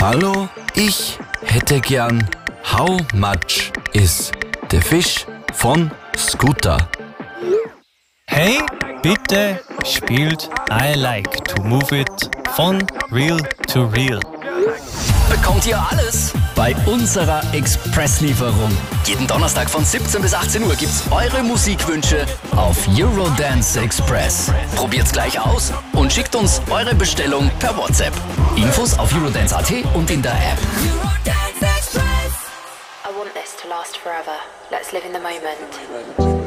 Hallo, ich hätte gern How much is the fish von Scooter? Hey, bitte spielt I Like to Move It von Real to Real. Bekommt ihr alles bei unserer Expresslieferung. Jeden Donnerstag von 17 bis 18 Uhr gibt's eure Musikwünsche auf Eurodance Express. Probiert's gleich aus und schickt uns eure Bestellung per WhatsApp. Infos auf Eurodance.at und in der App. I want this to last forever. Let's live in the moment.